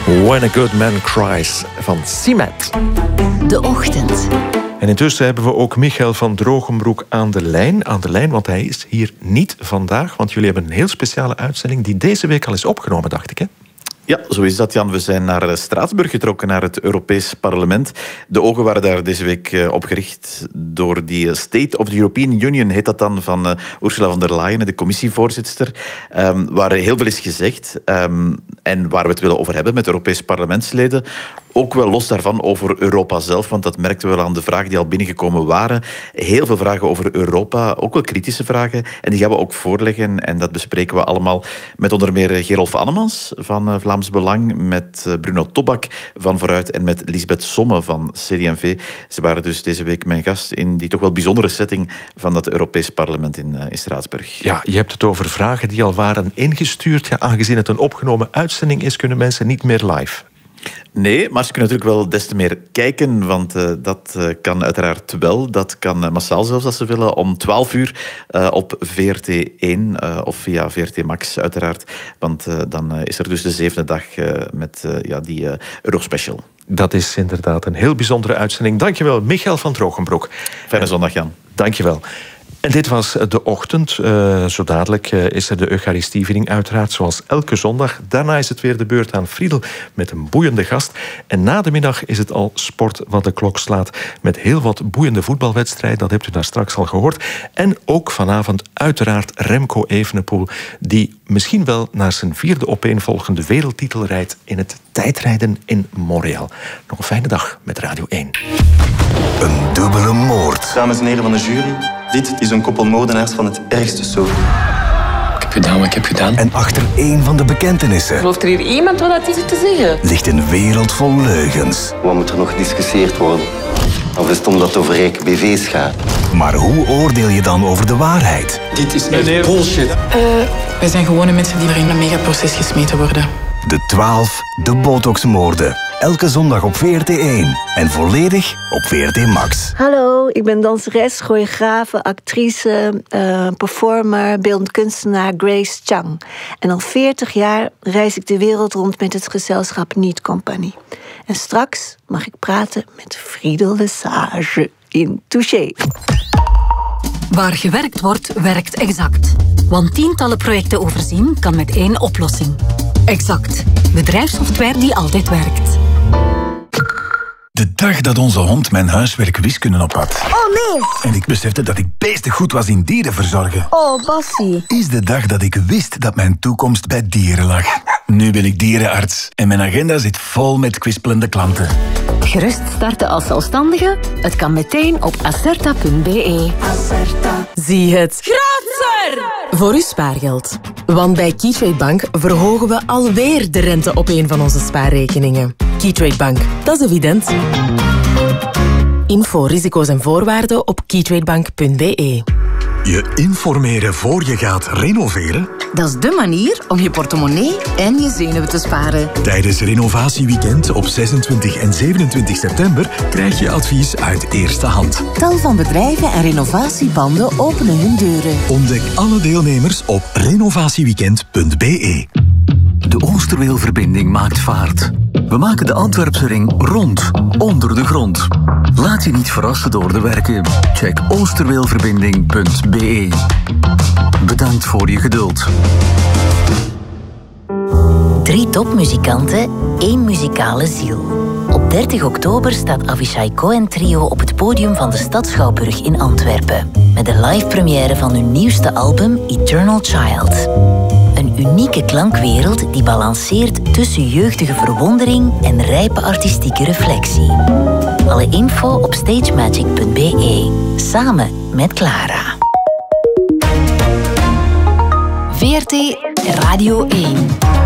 When a Good Man Cries van Cement. De Ochtend. En intussen hebben we ook Michael van Drogenbroek aan de lijn, want hij is hier niet vandaag, want jullie hebben een heel speciale uitzending die deze week al is opgenomen, dacht ik, hè? Ja, zo is dat, Jan. We zijn naar Straatsburg getrokken, naar het Europees Parlement. De ogen waren daar deze week op gericht door die State of the European Union, heet dat dan, van Ursula von der Leyen, de commissievoorzitter, waar heel veel is gezegd en waar we het willen over hebben met Europees parlementsleden. Ook wel los daarvan over Europa zelf, want dat merkten we wel aan de vragen die al binnengekomen waren. Heel veel vragen over Europa, ook wel kritische vragen. En die gaan we ook voorleggen. En dat bespreken we allemaal met onder meer Gerolf Annemans van Vlaams Belang, met Bruno Tobak van Vooruit en met Lisbeth Somme van CD&V. Ze waren dus deze week mijn gast in die toch wel bijzondere setting van het Europees Parlement in Straatsburg. Ja, je hebt het over vragen die al waren ingestuurd. Ja, aangezien het een opgenomen uitzending is, kunnen mensen niet meer live. Nee, maar ze kunnen natuurlijk wel des te meer kijken, want dat kan uiteraard wel. Dat kan massaal zelfs als ze willen, om 12 uur op VRT1 of via VRT Max uiteraard. Want dan is er dus de 7e dag met die Eurospecial. Dat is inderdaad een heel bijzondere uitzending. Dankjewel, Michael van Drogenbroek. Fijne zondag, Jan. Dankjewel. En dit was De Ochtend. Zo dadelijk is er de Eucharistieviering uiteraard, zoals elke zondag. Daarna is het weer de beurt aan Friedel met een boeiende gast. En na de middag is het al sport wat de klok slaat, met heel wat boeiende voetbalwedstrijden. Dat hebt u daar straks al gehoord. En ook vanavond uiteraard Remco Evenepoel, die misschien wel naar zijn 4e opeenvolgende wereldtitel rijdt in het tijdrijden in Montreal. Nog een fijne dag met Radio 1. Een dubbele moord. Dames en heren van de jury, dit is een koppel moordenaars van het ergste soort. Ik heb gedaan wat ik heb gedaan. En achter één van de bekentenissen Gelooft er hier iemand wat dat is te zeggen? ligt een wereld vol leugens. Wat moet er nog gediscussieerd worden? Of is het omdat het over rijke BV's gaat? Maar hoe oordeel je dan over de waarheid? Dit is echt bullshit. Wij zijn gewone mensen die er in een megaproces gesmeten worden. De 12, de Botox-moorden. Elke zondag op VRT1 en volledig op VRT Max. Hallo, ik ben danseres, choreografe, actrice, performer, beeldend kunstenaar Grace Chang. En al 40 jaar reis ik de wereld rond met het gezelschap Niet Compagnie. En straks mag ik praten met Friedel Lesage in Touché. Waar gewerkt wordt, werkt Exact. Want tientallen projecten overzien kan met 1 oplossing. Exact. Bedrijfssoftware die altijd werkt. De dag dat onze hond mijn huiswerk wiskunde op had. Oh nee! En ik besefte dat ik beestig goed was in dieren verzorgen. Oh, Bassie. Is de dag dat ik wist dat mijn toekomst bij dieren lag. Nu ben ik dierenarts en mijn agenda zit vol met kwispelende klanten. Gerust starten als zelfstandige? Het kan meteen op acerta.be. Acerta. Zie het Grootser! voor uw spaargeld. Want bij Keytrade Bank verhogen we alweer de rente op een van onze spaarrekeningen. Keytrade Bank, dat is evident. Info, risico's en voorwaarden op keytradebank.be. Je informeren voor je gaat renoveren? Dat is dé manier om je portemonnee en je zenuwen te sparen. Tijdens Renovatieweekend op 26 en 27 september krijg je advies uit eerste hand. Tal van bedrijven en renovatiepanden openen hun deuren. Ontdek alle deelnemers op renovatieweekend.be. De Oosterweelverbinding maakt vaart. We maken de Antwerpse ring rond, onder de grond. Laat je niet verrassen door de werken. Check oosterweelverbinding.be. Bedankt voor je geduld. 3 topmuzikanten, 1 muzikale ziel. Op 30 oktober staat Avishai Cohen Trio op het podium van de Stadsschouwburg in Antwerpen. Met de live première van hun nieuwste album Eternal Child. Een unieke klankwereld die balanceert tussen jeugdige verwondering en rijpe artistieke reflectie. Alle info op stagemagic.be. Samen met Clara. VRT Radio 1.